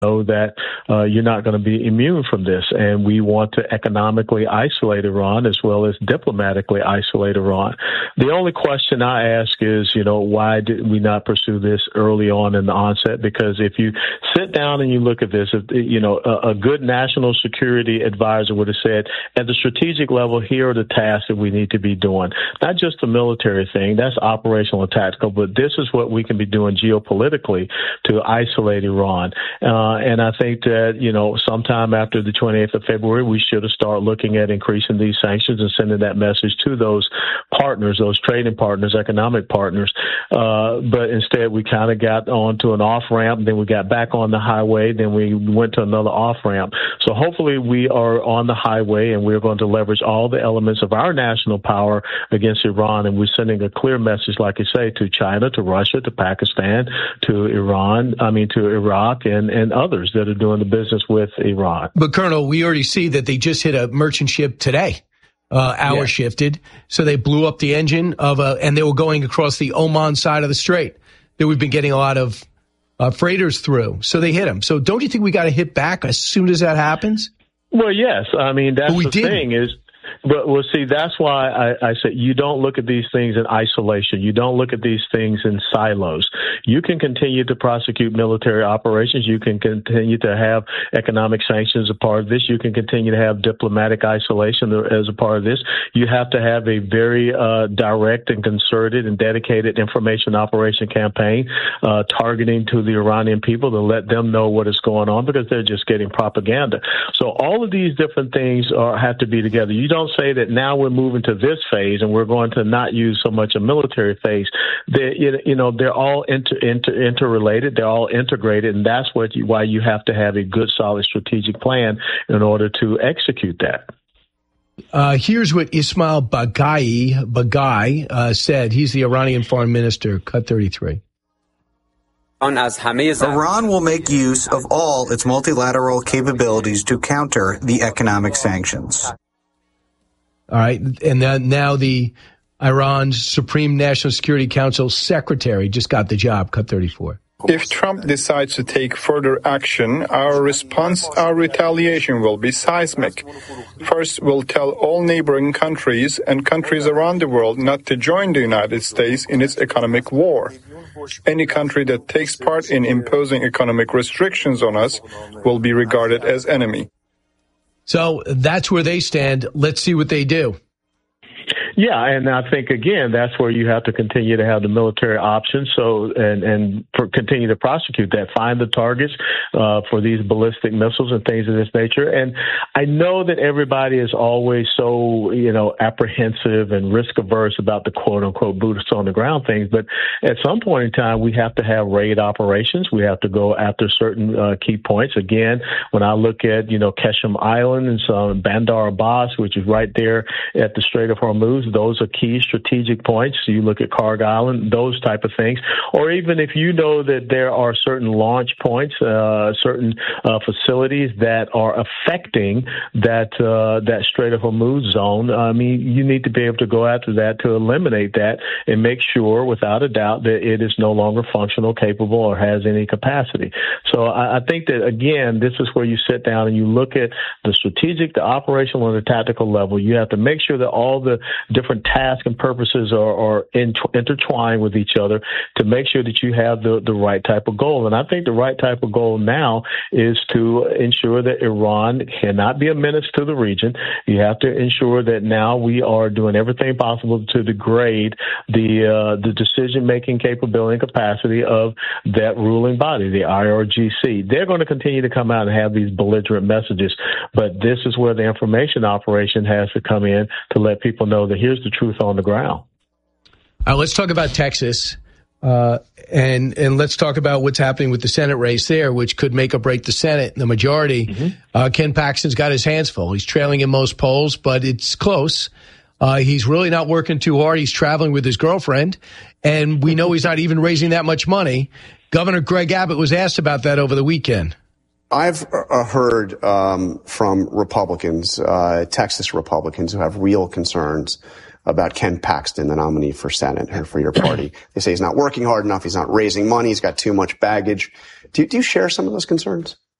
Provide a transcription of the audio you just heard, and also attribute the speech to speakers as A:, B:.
A: know that you're not going to be immune from this. And we want to economically isolate Iran as well as diplomatically isolate Iran. The only question I ask is, why did we not pursue this early on in the onset? Because if you sit down and you look at this, a good national security advisor would have said, at the strategic level, here are the tasks that we need to be doing. Not just the military thing, that's operational and tactical, but this is what we can be doing geopolitically to isolate Iran. And I think that, sometime after the 28th of February, we should have started looking at increasing these sanctions and sending that message to those partners, those trading partners, economic partners. But instead, we kind of got onto an off-ramp, then we got back on the highway, then we went to another off-ramp. So hopefully we are on the highway and we're going to leverage all the elements of our national power against Iran. And we're sending a clear message, like you say, to China, to Russia, to Pakistan, to Iraq and others that are doing the business with Iran.
B: But Colonel, we already see that they just hit a merchant ship today. Hour shifted. So they blew up the engine and they were going across the Oman side of the strait that we've been getting a lot of freighters through. So they hit them. So don't you think we got to hit back as soon as that happens?
A: Well, yes. I mean, that's the thing is. But, well, see, that's why I say you don't look at these things in isolation. You don't look at these things in silos. You can continue to prosecute military operations. You can continue to have economic sanctions as a part of this. You can continue to have diplomatic isolation as a part of this. You have to have a very direct and concerted and dedicated information operation campaign targeting to the Iranian people to let them know what is going on because they're just getting propaganda. So all of these different things have to be together. You don't say that now we're moving to this phase and we're going to not use so much a military phase. They're all interrelated. They're all integrated, and that's why you have to have a good, solid strategic plan in order to execute that.
B: Here's what Ismail Baghai said. He's the Iranian foreign minister. Cut 33.
C: Iran will make use of all its multilateral capabilities to counter the economic sanctions.
B: All right. And now the Iran's Supreme National Security Council secretary just got the job. Cut 34.
D: If Trump decides to take further action, our retaliation will be seismic. First, we'll tell all neighboring countries and countries around the world not to join the United States in its economic war. Any country that takes part in imposing economic restrictions on us will be regarded as enemy.
B: So that's where they stand. Let's see what they do.
A: Yeah, and I think, again, that's where you have to continue to have the military option and continue to prosecute that, find the targets for these ballistic missiles and things of this nature. And I know that everybody is always so, apprehensive and risk-averse about the quote-unquote boots on the ground things, but at some point in time, we have to have raid operations. We have to go after certain key points. Again, when I look at, Qeshm Island and some Bandar Abbas, which is right there at the Strait of Hormuz, those are key strategic points. So you look at Karg Island, those type of things. Or even if you know that there are certain launch points, certain facilities that are affecting that Strait of Hormuz zone, you need to be able to go after that to eliminate that and make sure, without a doubt, that it is no longer functional, capable, or has any capacity. So I think that, again, this is where you sit down and you look at the strategic, the operational, and the tactical level. You have to make sure that all the different tasks and purposes are intertwined with each other to make sure that you have the right type of goal. And I think the right type of goal now is to ensure that Iran cannot be a menace to the region. You have to ensure that now we are doing everything possible to degrade the decision-making capability and capacity of that ruling body, the IRGC. They're going to continue to come out and have these belligerent messages, but this is where the information operation has to come in to let people know that here's the truth on the ground.
B: Let's talk about Texas, and let's talk about what's happening with the Senate race there, which could make or break the Senate, the majority. Mm-hmm. Ken Paxton's got his hands full. He's trailing in most polls, but it's close. He's really not working too hard. He's traveling with his girlfriend, and we know he's not even raising that much money. Governor Greg Abbott was asked about that over the weekend.
E: I've heard from Republicans, Texas Republicans, who have real concerns about Ken Paxton, the nominee for Senate or for your party. They say he's not working hard enough, he's not raising money, he's got too much baggage. Do you share some of those concerns?